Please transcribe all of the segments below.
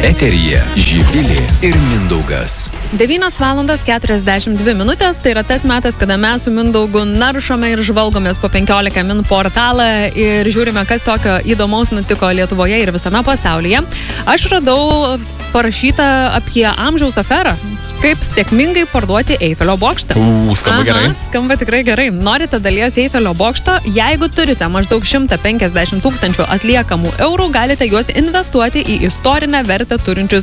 Eteryje Živilė ir Mindaugas. 9:42 minutės, tai yra tas metas, kada mes su Mindaugu naršome ir žvalgomės po 15 min portalą ir žiūrime, kas tokio įdomaus nutiko Lietuvoje ir visame pasaulyje. Aš radau parašytą apie amžiaus aferą. Kaip sėkmingai parduoti Eifelio bokštą. Skamba gerai. Skamba tikrai gerai. Norite dalies Eifelio bokšto? Jeigu turite maždaug 150 000 atliekamų eurų, galite juos investuoti į istorinę vertę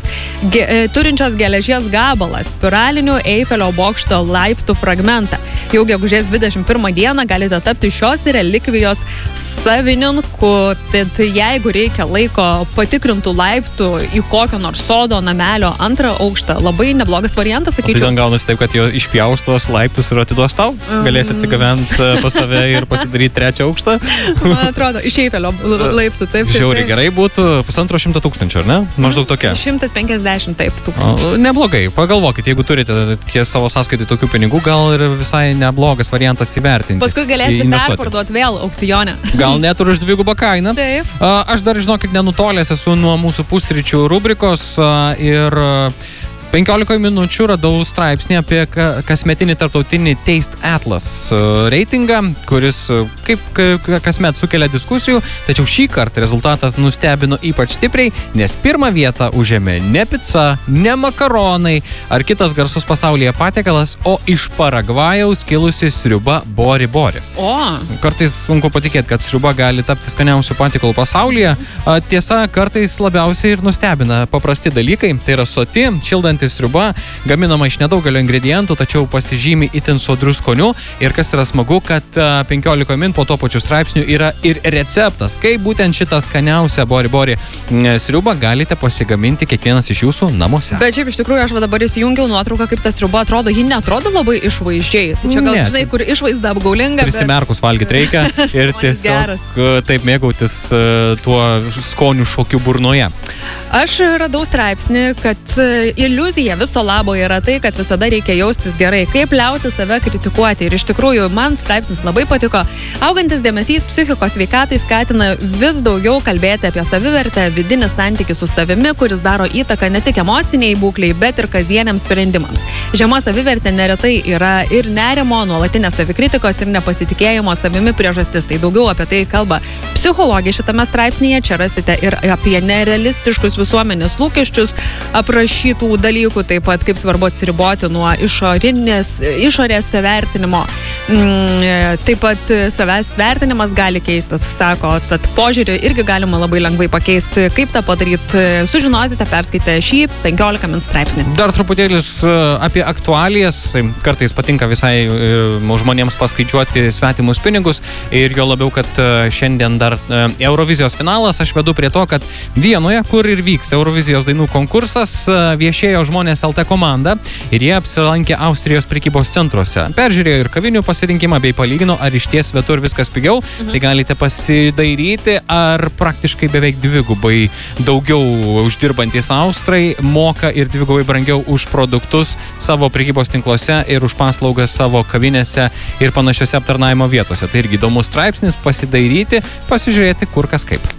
turinčios geležies gabalą, spiralinių Eifelio bokšto laiptų fragmentą. Jau gegužės 21 dieną galite tapti šios relikvijos savininku. Tad jeigu reikia laiko patikrintų laiptų į kokio nors sodo namelio antrą aukštą, labai neblogas variantas, sakyčiau. O tai ten gaunasi taip, kad jo išpjaustos laiptus ir atiduos tau? Galėsi atsigaventi pas save ir pasidaryti trečią aukštą? Man atrodo, iš Eifelio laiptų, taip. Žiauriai gerai būtų 150 000, ar ne? Maždaug tokia. 150 000. Neblogai. Pagalvokit, jeigu turite savo sąskaitai tokių pinigų, gal ir visai neblogas variantas įvertinti. Paskui galėsite perparduoti vėl aukcione. Gal net ir už dvigubą kainą. Taip. Aš dar, žinokit, nenutolęs esu nuo mūsų pusryčių rubrikos ir 15 minučių radau straipsnį apie kasmetinį tarptautinį Taste Atlas reitingą, kuris kaip kasmet sukelia diskusijų, tačiau šį kartą rezultatas nustebino ypač stipriai, nes pirmą vietą užėmė ne pica, ne makaronai ar kitas garsus pasaulyje patiekalas, o iš Paragvajaus kilusi sriuba Bori Bori. Kartais sunku patikėti, kad sriuba gali tapti skaniausių patiekalų pasaulyje. Tiesa, kartais labiausiai ir nustebina paprasti dalykai, tai yra soti, šildanti sriuba, gaminama iš nedaugelio ingredientų, tačiau pasižymi itin sodriu skoniu. Ir kas yra smagu, kad 15 min po to pačiu straipsniu yra ir receptas, kaip būtent šitą skaniausią Bori Bori sriubą galite pasigaminti kiekvienas iš jūsų namuose. Bet šiaip iš tikrųjų aš dabar įsijungiau nuotrauką, kaip ta sriuba atrodo. Ji netrodo labai išvaizdžiai. Tai čia gal žinai, kur išvaizda apgaulinga. Prisimerkus valgyti reikia ir tiesiog taip mėgautis tuo skonių šokiu burnoje. Aš radau straipsnį, kad iliuzija viso labo yra tai, kad visada reikia jaustis gerai, kaip liauti save kritikuoti. Ir iš tikrųjų, man straipsnis labai patiko. Augantis dėmesys psichikos sveikatai skatina vis daugiau kalbėti apie savivertę, vidinį santykį su savimi, kuris daro įtaką ne tik emociniai būkliai, bet ir kasdieniams sprendimams. Žema savivertė neretai yra ir nerimo, nuolatinės savikritikos ir nepasitikėjimo savimi priežastis. Tai daugiau apie tai kalba psichologija šitame straipsnyje. Čia rasite ir apie nerealistiškus visuomenės lūkesčius aprašytų dalykų, taip pat kaip svarbu atsiriboti nuo išorės vertinimo. Taip pat savęs vertinimas gali keistas, sako, tad požiūrį irgi galima labai lengvai pakeisti. Kaip tą padaryti, sužinosite perskaitę šį 15 min straipsnį. Dar truputėlis apie aktualijas. Tai kartais patinka visai žmonėms paskaičiuoti svetimus pinigus ir jo labiau, kad šiandien dar Eurovizijos finalas. Aš vedu prie to, kad Vienoje, kur ir vyks Eurovizijos dainų konkursas, viešėjo Žmonės LT komanda ir jie apsilankė Austrijos prekybos centruose. Peržiūrėjo ir kavinių pasirinkimą bei palygino, ar išties svetur viskas pigiau. Tai galite pasidairyti, ar praktiškai beveik dvigubai daugiau uždirbantys austrai moka ir dvigubai brangiau už produktus savo prekybos tinkluose ir už paslaugas savo kavinėse ir panašiose aptarnavimo vietose. Tai irgi įdomus straipsnis, pasidairyti, pasižiūrėti kur kas kaip.